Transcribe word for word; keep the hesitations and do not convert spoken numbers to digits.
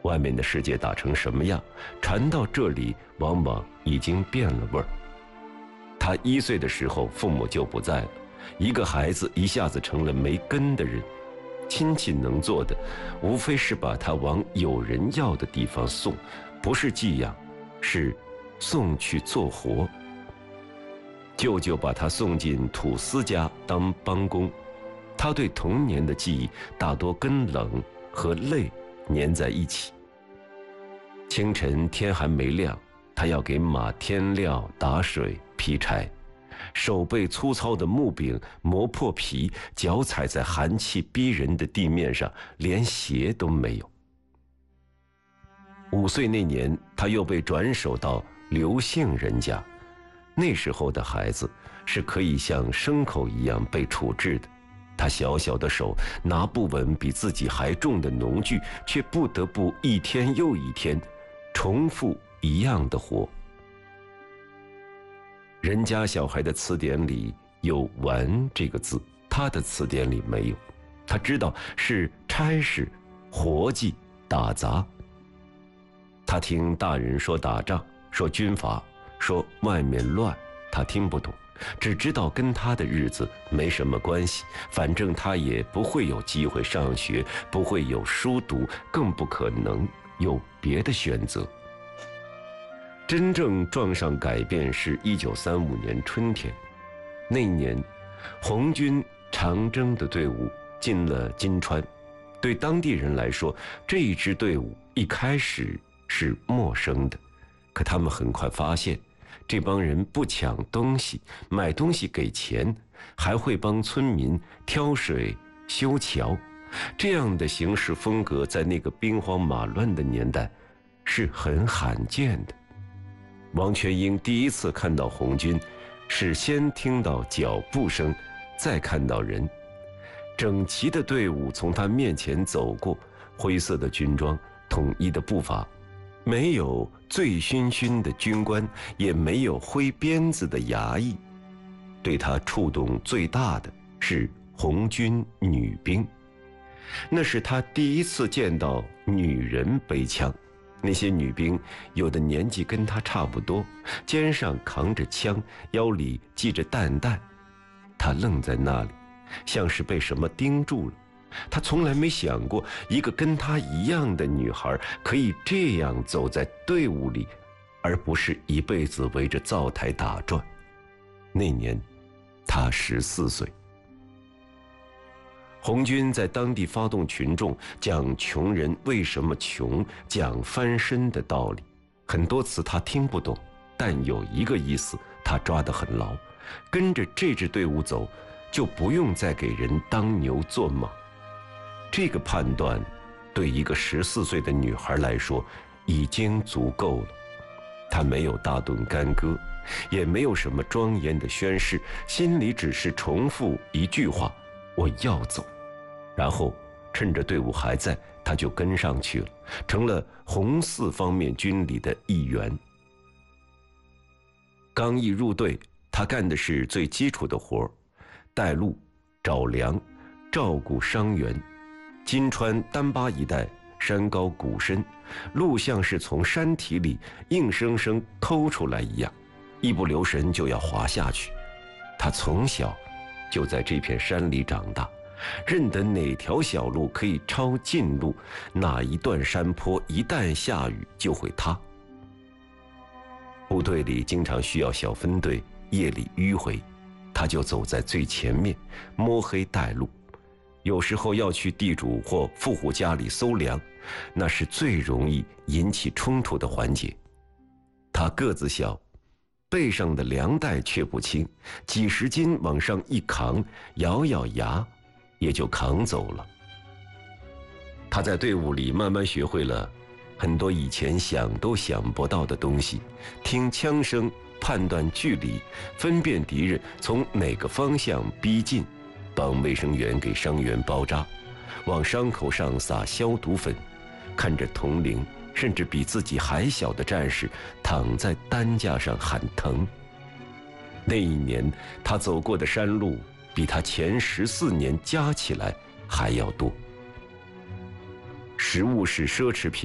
外面的世界打成什么样，传到这里往往已经变了味儿。他一岁的时候，父母就不在了，一个孩子一下子成了没根的人。亲戚能做的，无非是把他往有人要的地方送，不是寄养，是送去做活。舅舅把他送进土司家当帮工，他对童年的记忆大多跟冷和泪粘在一起。清晨天还没亮，他要给马添料、打水、劈柴，手背粗糙的木柄磨破皮，脚踩在寒气逼人的地面上，连鞋都没有。五岁那年，他又被转手到刘姓人家，那时候的孩子是可以像牲口一样被处置的。他小小的手拿不稳比自己还重的农具，却不得不一天又一天重复一样的活。人家小孩的词典里有玩这个字，他的词典里没有。他知道是差事、活计、打杂。他听大人说打仗，说军阀，说外面乱，他听不懂，只知道跟他的日子没什么关系，反正他也不会有机会上学，不会有书读，更不可能有别的选择。真正撞上改变是一九三五年春天，那年红军长征的队伍进了金川。对当地人来说，这一支队伍一开始是陌生的，可他们很快发现，这帮人不抢东西，买东西给钱，还会帮村民挑水修桥。这样的行事风格在那个兵荒马乱的年代是很罕见的。王全英第一次看到红军，是先听到脚步声，再看到人。整齐的队伍从他面前走过，灰色的军装，统一的步伐，没有醉醺醺的军官，也没有挥鞭子的衙役。对他触动最大的是红军女兵，那是他第一次见到女人背枪。那些女兵有的年纪跟他差不多，肩上扛着枪，腰里系着弹袋。他愣在那里，像是被什么盯住了。他从来没想过，一个跟他一样的女孩可以这样走在队伍里，而不是一辈子围着灶台打转。那年他十四岁。红军在当地发动群众，讲穷人为什么穷，讲翻身的道理。很多词他听不懂，但有一个意思他抓得很牢，跟着这支队伍走，就不用再给人当牛做马。这个判断对一个十四岁的女孩来说已经足够了。她没有大动干戈，也没有什么庄严的宣誓，心里只是重复一句话：我要走。然后趁着队伍还在，他就跟上去了，成了红四方面军里的一员。刚一入队，他干的是最基础的活，带路、找粮、照顾伤员。金川丹巴一带山高谷深，路像是从山体里硬生生抠出来一样，一不留神就要滑下去。他从小就在这片山里长大，认得哪条小路可以抄近路，哪一段山坡一旦下雨就会塌。部队里经常需要小分队夜里迂回，他就走在最前面，摸黑带路。有时候要去地主或富户家里搜粮，那是最容易引起冲突的环节。他个子小，背上的粮袋却不轻，几十斤往上一扛，咬咬牙也就扛走了。他在队伍里慢慢学会了很多以前想都想不到的东西，听枪声判断距离，分辨敌人从哪个方向逼近，帮卫生员给伤员包扎，往伤口上撒消毒粉，看着同龄甚至比自己还小的战士躺在担架上喊疼。那一年他走过的山路比他前十四年加起来还要多。食物是奢侈品。